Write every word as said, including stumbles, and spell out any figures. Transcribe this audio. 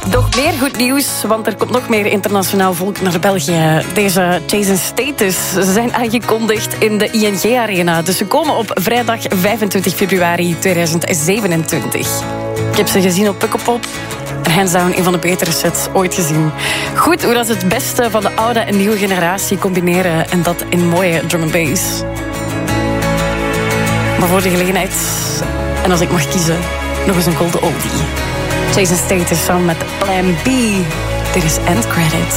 Nog meer goed nieuws, want er komt nog meer internationaal volk naar België. Deze Chase and Status zijn aangekondigd in de I N G-arena. Dus ze komen op vrijdag vijfentwintig februari tweeduizend zevenentwintig. Ik heb ze gezien op Pukkelpop. En hands down, een van de betere sets ooit gezien. Goed hoe dat ze het beste van de oude en nieuwe generatie combineren. En dat in mooie drum and bass. Maar voor de gelegenheid, en als ik mag kiezen, nog eens een golden oldie. Chase and Status samen met Plan B. Dit is End Credits.